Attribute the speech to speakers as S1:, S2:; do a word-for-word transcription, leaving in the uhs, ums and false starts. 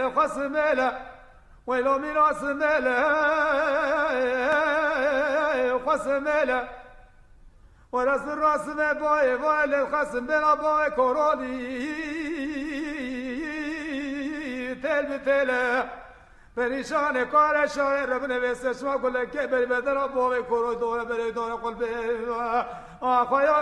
S1: خصمله ويلو من خصمله خصمله وراس الراس ما باي باي الخصم بلا باي كوروني تل بتله پریشان کار شاعر رب نویسه شما کل که بری بدر باوی کرو دوره بری دوره قلبی آخویا